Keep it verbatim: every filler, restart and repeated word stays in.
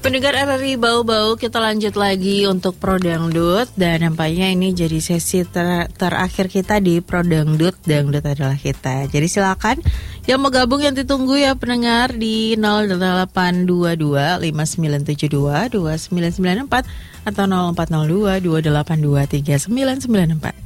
Pendengar R R I Bau-Bau, kita lanjut lagi untuk Pro Dangdut. Dan nampaknya ini jadi sesi ter- terakhir kita di Pro Dangdut. Dangdut adalah kita. Jadi silakan yang mau gabung, yang ditunggu ya pendengar, di nol delapan dua dua lima sembilan tujuh dua dua sembilan sembilan empat atau nol empat nol dua dua delapan dua tiga sembilan sembilan empat.